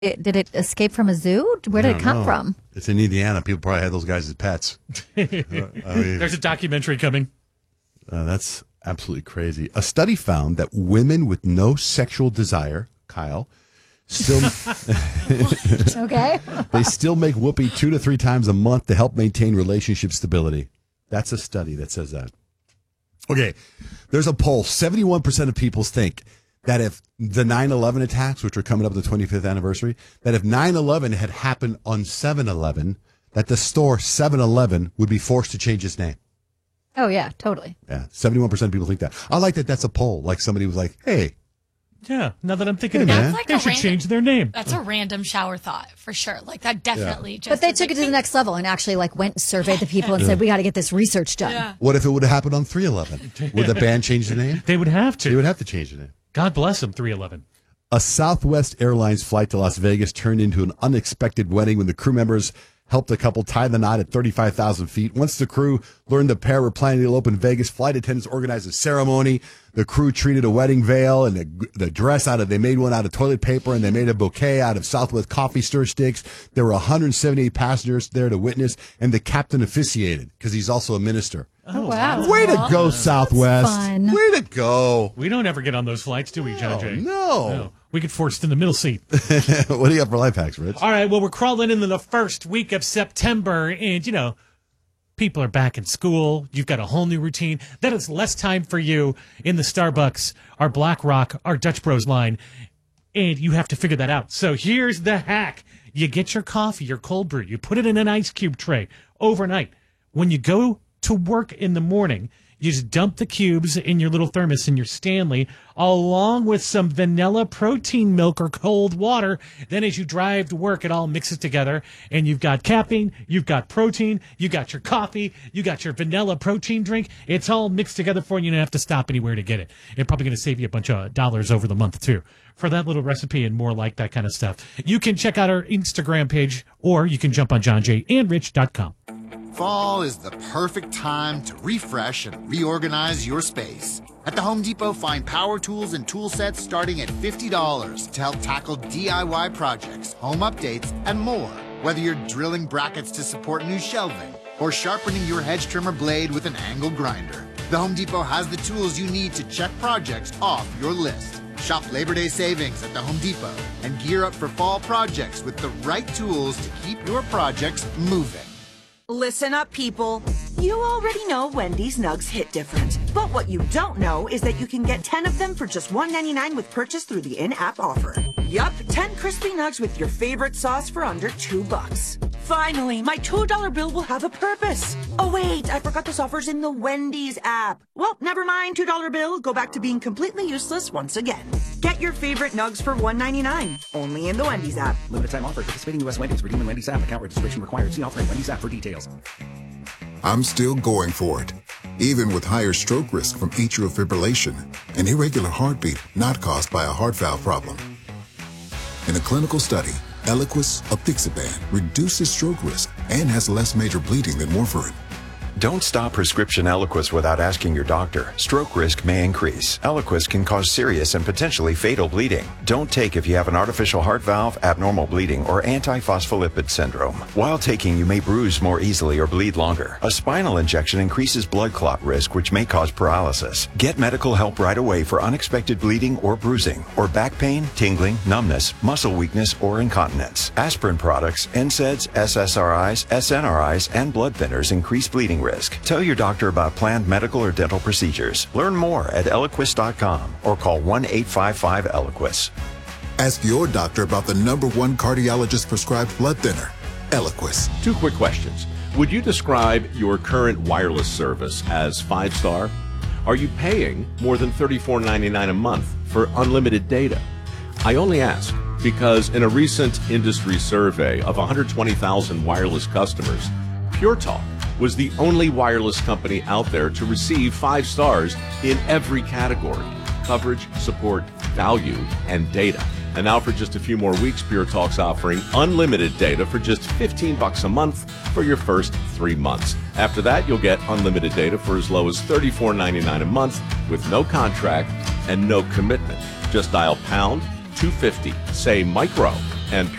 Did it escape from a zoo? Where did it come from? It's in Indiana. People probably had those guys as pets. There's a documentary coming. That's absolutely crazy. A study found that women with no sexual desire, Kyle, still Okay. they still make whoopee 2 to 3 times a month to help maintain relationship stability. That's a study that says that. Okay, there's a poll. 71% of people think that if the 9/11 attacks, which are coming up the 25th anniversary, that if 9/11 had happened on 7/11, that the store 7-Eleven would be forced to change its name. Oh, yeah, totally. Yeah, 71% of people think that. I like that that's a poll. Like somebody was like, hey. Yeah, now that I'm thinking Hey, about man. it, Like they a should random- change their name. That's a random shower thought for sure. Like that definitely just. But they is took like, it to the next level and actually went and surveyed the people and said, we got to get this research done. Yeah. What if it would have happened on 3/11? Would the band change the name? They would have to. They would have to change the name. God bless them, 311. A Southwest Airlines flight to Las Vegas turned into an unexpected wedding when the crew members helped the couple tie the knot at 35,000 feet. Once the crew learned the pair were planning to elope in Vegas, flight attendants organized a ceremony. The crew treated a wedding veil and the dress they made one out of toilet paper, and they made a bouquet out of Southwest coffee stir sticks. There were 178 passengers there to witness, and the captain officiated because he's also a minister. Oh, wow. Way to go, Southwest. fun. Way to go. We don't ever get on those flights, do we, John Jay? No. We get forced in the middle seat. What do you got for life hacks, Rich? All right, well, we're crawling into the first week of September, and, people are back in school. You've got a whole new routine. That is less time for you in the Starbucks, our Black Rock, our Dutch Bros line, and you have to figure that out. So here's the hack. You get your coffee, your cold brew. You put it in an ice cube tray overnight. When you go to work in the morning, you just dump the cubes in your little thermos in your Stanley, along with some vanilla protein milk or cold water. Then as you drive to work, it all mixes together, and you've got caffeine, you've got protein, you got your coffee, you got your vanilla protein drink. It's all mixed together for you. You don't have to stop anywhere to get it. It's probably going to save you a bunch of dollars over the month, too. For that little recipe and more like that kind of stuff, you can check out our Instagram page, or you can jump on johnjandrich.com. Fall is the perfect time to refresh and reorganize your space. At the Home Depot, find power tools and tool sets starting at $50 to help tackle DIY projects, home updates, and more. Whether you're drilling brackets to support new shelving or sharpening your hedge trimmer blade with an angle grinder, the Home Depot has the tools you need to check projects off your list. Shop Labor Day savings at the Home Depot and gear up for fall projects with the right tools to keep your projects moving. Listen up, people. You already know Wendy's Nugs hit different. But what you don't know is that you can get 10 of them for just $1.99 with purchase through the in-app offer. Yup, 10 crispy nugs with your favorite sauce for under $2. Finally, my $2 bill will have a purpose. Oh wait, I forgot this offer's in the Wendy's app. Well, never mind, $2 bill. Go back to being completely useless once again. Get your favorite nugs for $1.99. Only in the Wendy's app. Limited time offer. Participating U.S. Wendy's. Redeem in Wendy's app. Account registration required. See offer in Wendy's app for details. I'm still going for it, even with higher stroke risk from atrial fibrillation, an irregular heartbeat not caused by a heart valve problem. In a clinical study, Eliquis apixaban reduces stroke risk and has less major bleeding than warfarin. Don't stop prescription Eliquis without asking your doctor. Stroke risk may increase. Eliquis can cause serious and potentially fatal bleeding. Don't take if you have an artificial heart valve, abnormal bleeding, or antiphospholipid syndrome. While taking, you may bruise more easily or bleed longer. A spinal injection increases blood clot risk, which may cause paralysis. Get medical help right away for unexpected bleeding or bruising, or back pain, tingling, numbness, muscle weakness, or incontinence. Aspirin products, NSAIDs, SSRIs, SNRIs, and blood thinners increase bleeding risk. Tell your doctor about planned medical or dental procedures. Learn more at Eliquis.com or call 1-855-ELIQUIS. Ask your doctor about the #1 cardiologist prescribed blood thinner, Eliquis. 2 quick questions. Would you describe your current wireless service as 5-star? Are you paying more than $34.99 a month for unlimited data? I only ask because in a recent industry survey of 120,000 wireless customers, Pure Talk was the only wireless company out there to receive 5 stars in every category: coverage, support, value, and data. And now for just a few more weeks, Pure Talk's offering unlimited data for just $15 a month for your first 3 months. After that, you'll get unlimited data for as low as $34.99 a month with no contract and no commitment. Just dial pound 250, say micro, and